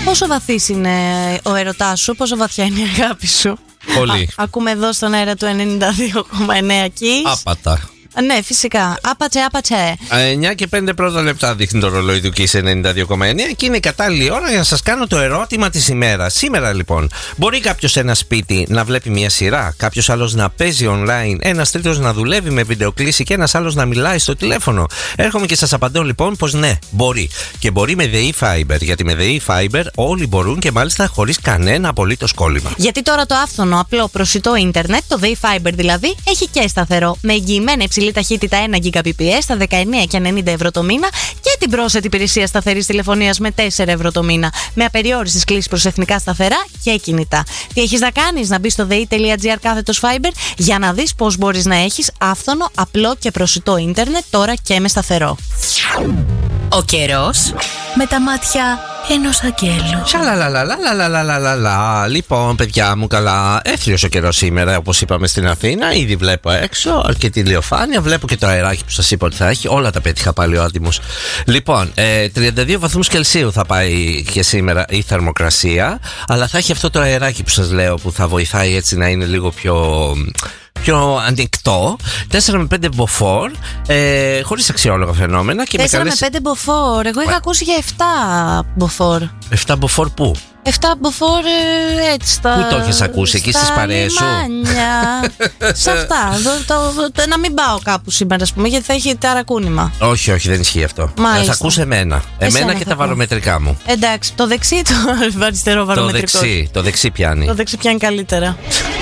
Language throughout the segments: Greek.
Πόσο βαθύς είναι ο ερωτάς σου, πόσο βαθιά είναι η αγάπη σου? Πολύ. Ακούμε εδώ στον αέρα του 92,9 εκεί. Άπατα. Ναι, φυσικά. Άπατσε. 9 και 5 πρώτα λεπτά δείχνει το ρολόι του Kiss 92,9 και είναι η κατάλληλη ώρα για να σας κάνω το ερώτημα της ημέρας. Σήμερα λοιπόν, μπορεί κάποιος σε ένα σπίτι να βλέπει μια σειρά, κάποιος άλλος να παίζει online, ένας τρίτος να δουλεύει με βιντεοκλήση και ένας άλλος να μιλάει στο τηλέφωνο? Έρχομαι και σας απαντώ λοιπόν πως ναι, μπορεί. Και μπορεί με ΔΕΗ Fiber, γιατί με ΔΕΗ Fiber όλοι μπορούν και μάλιστα χωρίς κανένα απολύτως κόλλημα. Γιατί τώρα το άφθονο, απλό, προσιτό ίντερνετ, το ΔΕΗ Fiber δηλαδή, έχει και σταθερό, με εγγυημένα υψηλή ταχύτητα 1 Gbps στα 19 και 90 ευρώ το μήνα και την πρόσθετη υπηρεσία σταθερής τηλεφωνίας με 4 ευρώ το μήνα. Με απεριόριστες κλήσεις προς εθνικά σταθερά και κινητά. Τι έχεις να κάνεις? Να μπεις στο dei.gr/fiber για να δεις πώς μπορείς να έχεις άφθονο, απλό και προσιτό ίντερνετ τώρα και με σταθερό. Ο καιρός με τα μάτια ενός αγγέλου. Σαλαλαλαλαλαλαλαλα. Λοιπόν, παιδιά μου, καλά. Έθριος ο καιρός σήμερα, όπως είπαμε στην Αθήνα. Ήδη βλέπω έξω αρκετή ηλιοφάνεια. Βλέπω και το αεράκι που σας είπα ότι θα έχει. Όλα τα πέτυχα πάλι ο άτιμος. Λοιπόν, 32 βαθμούς Κελσίου θα πάει και σήμερα η θερμοκρασία. Αλλά θα έχει αυτό το αεράκι που σας λέω που θα βοηθάει έτσι να είναι λίγο πιο ανοιχτό. 4 με 5 μποφόρ, χωρίς αξιόλογα φαινόμενα. 4 με 5 μποφόρ. Εγώ είχα ακούσει για 7 болохоор. 7 μποφόρ πού? 7 μποφόρ έτσι στα. Πού το έχεις ακούσει, εκεί στις παρέες σου? Σε αυτά. Να μην πάω κάπου σήμερα, ας πούμε, γιατί θα έχει ταρακούνημα. Όχι, δεν ισχύει αυτό. Θα ακούσει εμένα. Εμένα και τα βαρομετρικά μου. Εντάξει, το δεξί ή το αριστερό βαρομετρικό? Το δεξί πιάνει. Το δεξί πιάνει καλύτερα.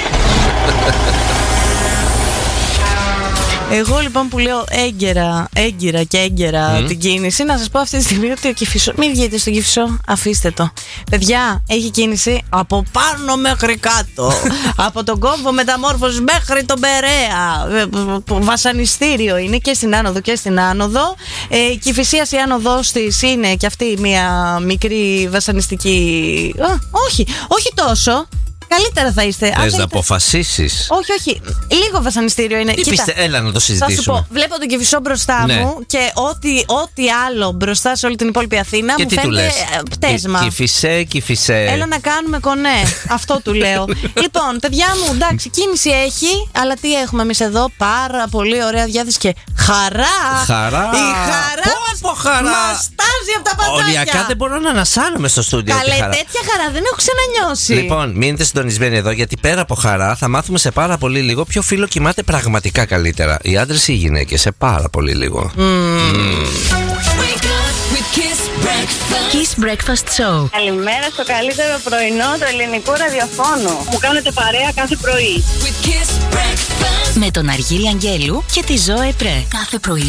Εγώ λοιπόν που λέω έγκαιρα την κίνηση, να σας πω αυτή τη στιγμή ότι ο Κηφισό. Μην βγείτε στον Κηφισό, αφήστε το. Παιδιά, έχει κίνηση από πάνω μέχρι κάτω. Από τον κόμβο Μεταμόρφωσης μέχρι τον Περαία. Βασανιστήριο είναι και στην άνοδο και στην άνοδο. Κηφισίας η άνοδος της είναι και αυτή μια μικρή βασανιστική. Όχι τόσο. Καλύτερα θα είστε. Θες να αποφασίσεις? Όχι. Λίγο βασανιστήριο είναι. Έλα να το συζητήσουμε. Θα σου πω, βλέπω τον Κηφισό μπροστά μου και ό,τι άλλο μπροστά σε όλη την υπόλοιπη Αθήνα και μου φαίνεται πτέσμα. Κηφισέ. Έλα να κάνουμε κονέ. Αυτό του λέω. Λοιπόν, παιδιά μου, εντάξει, κίνηση έχει, αλλά τι έχουμε εμείς εδώ? Πάρα πολύ ωραία διάθεση και χαρά. Η χαρά μας τάζει από τα πατάκια. Οριακά δεν μπορώ να ανασάνομαι στο στούντιο. Καλέ, τέτοια χαρά δεν έχω ξανανιώσει. Λοιπόν, μείνετε συντονισμένοι εδώ, γιατί πέρα από χαρά θα μάθουμε σε πάρα πολύ λίγο ποιο φίλο κοιμάται πραγματικά καλύτερα, οι άντρες ή οι γυναίκες, σε πάρα πολύ λίγο. Kiss Breakfast Show. Καλημέρα στο καλύτερο πρωινό του ελληνικού ραδιοφώνου. Μου κάνετε παρέα κάθε πρωί. Με τον Αργύρι Αγγέλου και τη Ζωέ Πρέ. Κάθε πρωί